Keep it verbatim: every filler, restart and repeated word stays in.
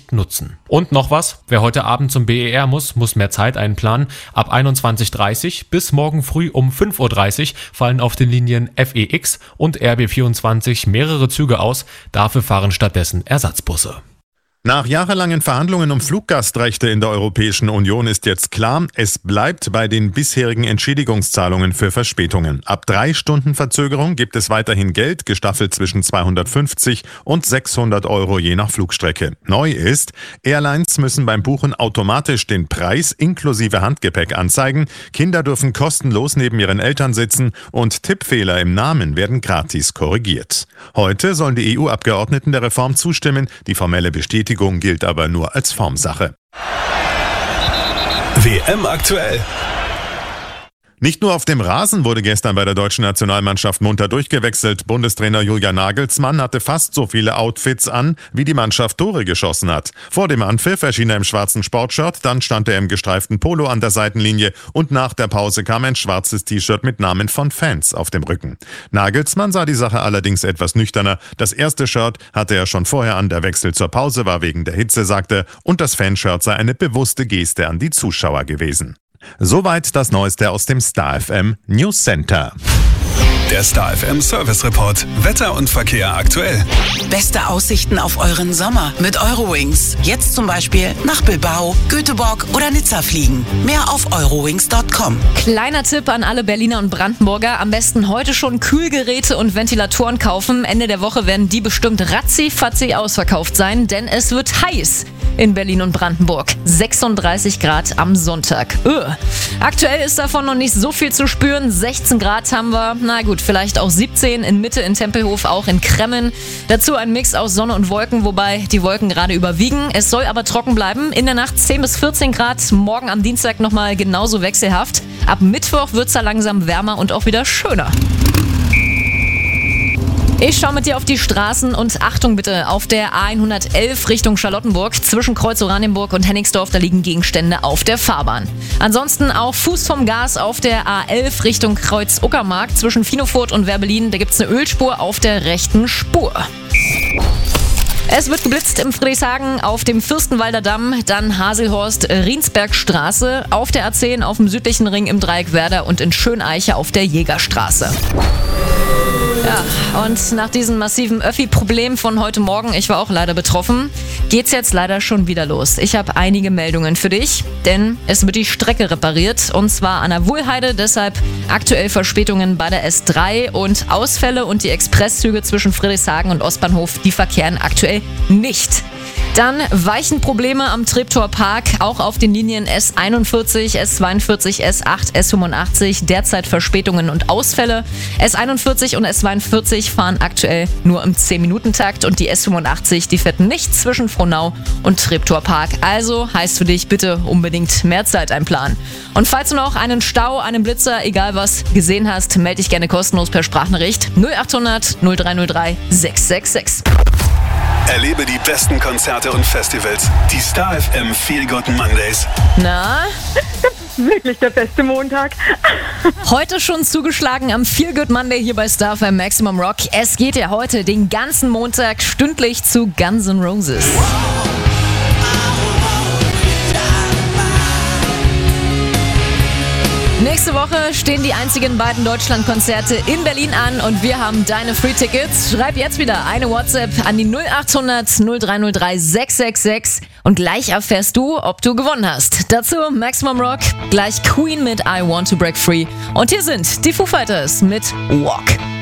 nicht nutzen. Und noch was, wer heute Abend zum B E R muss, muss mehr Zeit einplanen. Ab einundzwanzig Uhr dreißig bis morgen früh um fünf Uhr dreißig fallen auf den Linien F E X und R B vierundzwanzig mehrere Züge aus. Dafür fahren stattdessen Ersatzbusse. Nach jahrelangen Verhandlungen um Fluggastrechte in der Europäischen Union ist jetzt klar, es bleibt bei den bisherigen Entschädigungszahlungen für Verspätungen. Ab drei Stunden Verzögerung gibt es weiterhin Geld, gestaffelt zwischen zweihundertfünfzig und sechshundert Euro je nach Flugstrecke. Neu ist, Airlines müssen beim Buchen automatisch den Preis inklusive Handgepäck anzeigen, Kinder dürfen kostenlos neben ihren Eltern sitzen und Tippfehler im Namen werden gratis korrigiert. Heute sollen die E U-Abgeordneten der Reform zustimmen, die formelle Bestätigung gilt aber nur als Formsache. W M aktuell. Nicht nur auf dem Rasen wurde gestern bei der deutschen Nationalmannschaft munter durchgewechselt. Bundestrainer Julian Nagelsmann hatte fast so viele Outfits an, wie die Mannschaft Tore geschossen hat. Vor dem Anpfiff erschien er im schwarzen Sportshirt, dann stand er im gestreiften Polo an der Seitenlinie und nach der Pause kam ein schwarzes T-Shirt mit Namen von Fans auf dem Rücken. Nagelsmann sah die Sache allerdings etwas nüchterner. Das erste Shirt hatte er schon vorher an, der Wechsel zur Pause war wegen der Hitze, sagte er, und das Fanshirt sei eine bewusste Geste an die Zuschauer gewesen. Soweit das Neueste aus dem Star F M News Center. Der Star F M Service Report. Wetter und Verkehr aktuell. Beste Aussichten auf euren Sommer mit Eurowings. Jetzt zum Beispiel nach Bilbao, Göteborg oder Nizza fliegen. Mehr auf eurowings punkt com. Kleiner Tipp an alle Berliner und Brandenburger. Am besten heute schon Kühlgeräte und Ventilatoren kaufen. Ende der Woche werden die bestimmt ratzi-fatzi ausverkauft sein, denn es wird heiß in Berlin und Brandenburg. sechsunddreißig Grad am Sonntag. Öh. Aktuell ist davon noch nicht so viel zu spüren. sechzehn Grad haben wir. Na gut, vielleicht auch siebzehn in Mitte in Tempelhof, auch in Kremmen. Dazu ein Mix aus Sonne und Wolken, wobei die Wolken gerade überwiegen. Es soll aber trocken bleiben. In der Nacht zehn bis vierzehn Grad. Morgen am Dienstag nochmal genauso wechselhaft. Ab Mittwoch wird es da langsam wärmer und auch wieder schöner. Ich schaue mit dir auf die Straßen und Achtung bitte, auf der A hundertelf Richtung Charlottenburg, zwischen Kreuz Oranienburg und Hennigsdorf, da liegen Gegenstände auf der Fahrbahn. Ansonsten auch Fuß vom Gas auf der A elf Richtung Kreuz Uckermark, zwischen Finofurt und Werbelin, da gibt es eine Ölspur auf der rechten Spur. Es wird geblitzt im Friedrichshagen auf dem Fürstenwalder Damm, dann Haselhorst-Riensbergstraße, auf der A zehn auf dem südlichen Ring im Dreieck Werder und in Schöneiche auf der Jägerstraße. Ja, und nach diesem massiven Öffi-Problem von heute Morgen, ich war auch leider betroffen, geht's jetzt leider schon wieder los. Ich habe einige Meldungen für dich, denn es wird die Strecke repariert und zwar an der Wuhlheide, deshalb aktuell Verspätungen bei der S drei und Ausfälle und die Expresszüge zwischen Friedrichshagen und Ostbahnhof, die verkehren aktuell nicht. Dann weichen Probleme am Treptower Park, auch auf den Linien S einundvierzig, S zweiundvierzig, S acht, S fünfundachtzig, derzeit Verspätungen und Ausfälle. S einundvierzig und S zweiundvierzig fahren aktuell nur im zehn Minuten Takt und die S fünfundachtzig, die fährt nicht zwischen Frohnau und Treptower Park. Also heißt für dich bitte unbedingt mehr Zeit einplanen. Und falls du noch einen Stau, einen Blitzer, egal was, gesehen hast, melde dich gerne kostenlos per Sprachnachricht null achthundert null drei null drei sechs sechs sechs. Erlebe die besten Konzerte und Festivals. Die Star F M Feel Good Mondays. Na? Wirklich der beste Montag. Heute schon zugeschlagen am Feel Good Monday hier bei Star F M Maximum Rock. Es geht ja heute den ganzen Montag stündlich zu Guns N' Roses. Nächste Woche stehen die einzigen beiden Deutschlandkonzerte in Berlin an und wir haben deine Free-Tickets. Schreib jetzt wieder eine WhatsApp an die null achthundert null drei null drei sechs sechs sechs und gleich erfährst du, ob du gewonnen hast. Dazu Maximum Rock, gleich Queen mit I Want to Break Free und hier sind die Foo Fighters mit Walk.